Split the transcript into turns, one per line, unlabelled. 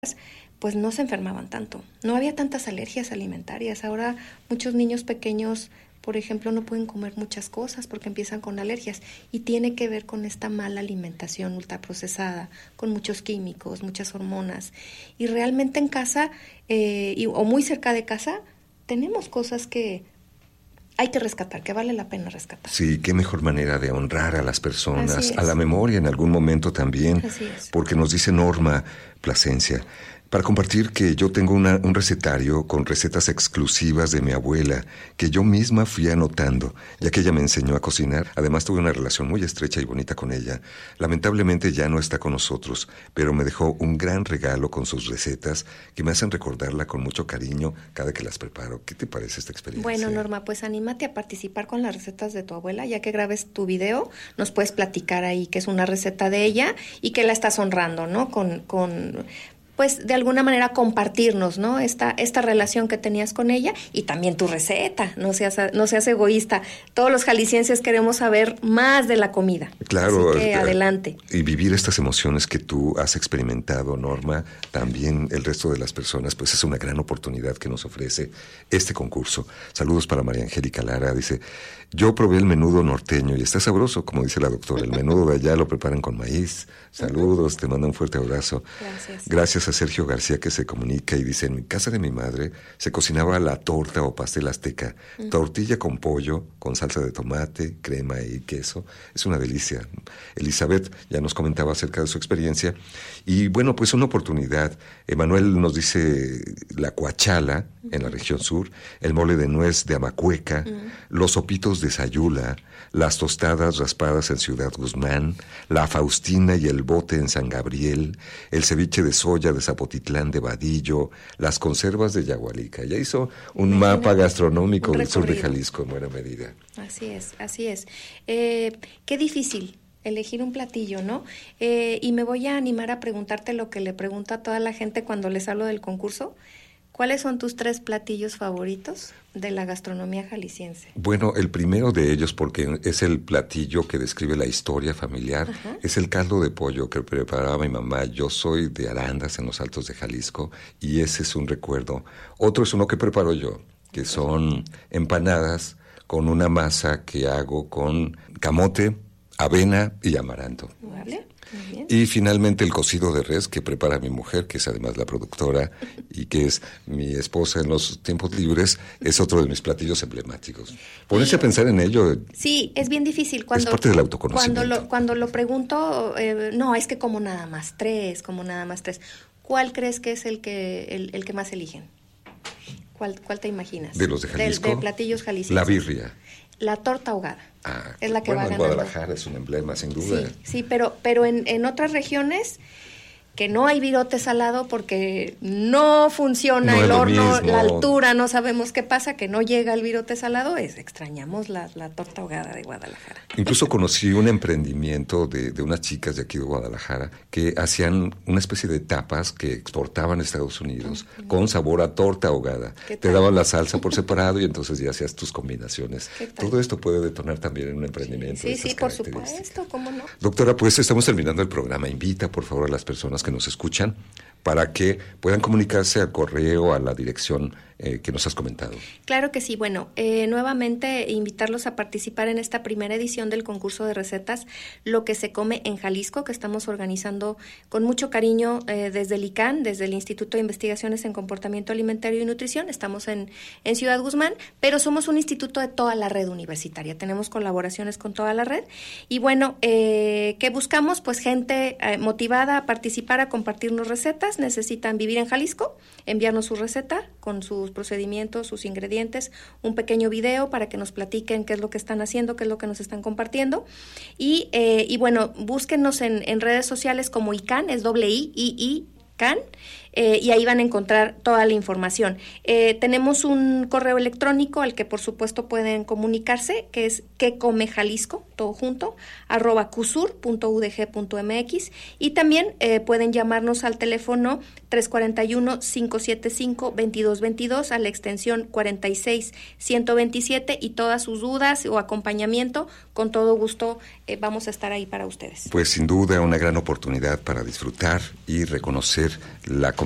pues no se enfermaban tanto. No había tantas alergias alimentarias. Ahora muchos niños pequeños, por ejemplo, no pueden comer muchas cosas porque empiezan con alergias y tiene que ver con esta mala alimentación ultraprocesada, con muchos químicos, muchas hormonas. Y realmente en casa o muy cerca de casa tenemos cosas que hay que rescatar, que vale la pena rescatar.
Sí, qué mejor manera de honrar a las personas, a la
Así
memoria en algún momento también, porque nos dice Norma Plasencia, para compartir que yo tengo un recetario con recetas exclusivas de mi abuela, que yo misma fui anotando, ya que ella me enseñó a cocinar. Además tuve una relación muy estrecha y bonita con ella. Lamentablemente ya no está con nosotros, pero me dejó un gran regalo con sus recetas que me hacen recordarla con mucho cariño cada que las preparo. ¿Qué te parece esta experiencia?
Bueno, Norma, pues anímate a participar con las recetas de tu abuela. Ya que grabes tu video, nos puedes platicar ahí que es una receta de ella y que la estás honrando, ¿no? Pues de alguna manera compartirnos, ¿no? Esta relación que tenías con ella y también tu receta. No seas egoísta. Todos los jaliscienses queremos saber más de la comida.
Claro.
Así que adelante.
Y vivir estas emociones que tú has experimentado, Norma, también el resto de las personas, pues es una gran oportunidad que nos ofrece este concurso. Saludos para María Angélica Lara. Dice, yo probé el menudo norteño y está sabroso, como dice la doctora. El menudo de allá lo preparan con maíz. Saludos, te mando un fuerte abrazo. Gracias a Sergio García, que se comunica y dice, en mi casa de mi madre se cocinaba la torta o pastel azteca, tortilla con pollo, con salsa de tomate, crema y queso. Es una delicia. Elizabeth ya nos comentaba acerca de su experiencia. Y bueno, pues una oportunidad. Emanuel nos dice la cuachala en la región sur, el mole de nuez de Amacueca, los sopitos de Sayula, las tostadas raspadas en Ciudad Guzmán, la Faustina y el bote en San Gabriel, el ceviche de soya de Zapotitlán de Vadillo, las conservas de Yagualica. Ya hizo un mapa gastronómico del sur de Jalisco en buena medida.
Así es. Qué difícil elegir un platillo, ¿no? Y me voy a animar a preguntarte lo que le pregunto a toda la gente cuando les hablo del concurso. ¿Cuáles son tus 3 platillos favoritos de la gastronomía jalisciense?
Bueno, el primero de ellos, porque es el platillo que describe la historia familiar, es el caldo de pollo que preparaba mi mamá. Yo soy de Arandas, en los Altos de Jalisco, y ese es un recuerdo. Otro es uno que preparo yo, que son empanadas con una masa que hago con camote, avena y amaranto.
¿Vale?
Y finalmente el cocido de res que prepara mi mujer, que es además la productora y que es mi esposa en los tiempos libres, es otro de mis platillos emblemáticos. Ponerse a pensar en ello.
Sí, es bien difícil.
Es parte del autoconocimiento.
Cuando lo pregunto, no, es que como nada más 3. ¿Cuál crees que es el que más eligen? ¿Cuál te imaginas?
¿De los de Jalisco?
De platillos jaliscienses.
La birria.
La torta ahogada. Es la que va ganando.
En Guadalajara es un emblema, sin duda.
Sí, pero en otras regiones que no hay virote salado porque no funciona el horno, la altura, no sabemos qué pasa, que no llega el virote salado, extrañamos la torta ahogada de Guadalajara.
Incluso conocí un emprendimiento de unas chicas de aquí de Guadalajara que hacían una especie de tapas que exportaban a Estados Unidos con sabor a torta ahogada. Te daban la salsa por separado y entonces ya hacías tus combinaciones. Todo esto puede detonar también en un emprendimiento.
Sí, por supuesto, ¿cómo no?
Doctora, pues estamos terminando el programa. Invita, por favor, a las personas que nos escuchan para que puedan comunicarse al correo, a la dirección que nos has comentado.
Claro que sí. Bueno, nuevamente invitarlos a participar en esta primera edición del concurso de recetas Lo que se come en Jalisco, que estamos organizando con mucho cariño desde el ICANN, desde el Instituto de Investigaciones en Comportamiento Alimentario y Nutrición. Estamos en Ciudad Guzmán, pero somos un instituto de toda la red universitaria. Tenemos colaboraciones con toda la red. Y bueno, ¿qué buscamos? Pues gente motivada a participar, a compartirnos recetas. Necesitan vivir en Jalisco, enviarnos su receta con sus procedimientos, sus ingredientes, un pequeño video para que nos platiquen qué es lo que están haciendo, qué es lo que nos están compartiendo. Y bueno, búsquenos en redes sociales como ICANN, es IICANN, y ahí van a encontrar toda la información. Tenemos un correo electrónico al que por supuesto pueden comunicarse, que es quecomejalisco, todo junto, @cusur.udg.mx, y también pueden llamarnos al teléfono 341-575-2222 a la extensión 46127, y todas sus dudas o acompañamiento, con todo gusto vamos a estar ahí para ustedes.
Pues sin duda una gran oportunidad para disfrutar y reconocer la